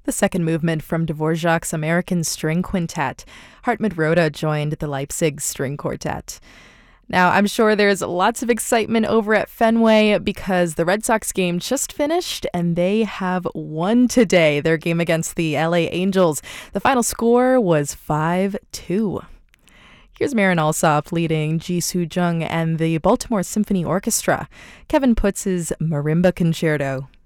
the second movement from Dvorak's American String Quintet. Hartmut Roda joined the Leipzig String Quartet. Now, I'm sure there's lots of excitement over at Fenway because the Red Sox game just finished and they have won today, their game against the LA Angels. The final score was 5-2. Here's Marin Alsop leading Ji Soo Jung and the Baltimore Symphony Orchestra. Kevin Putz's Marimba Concerto.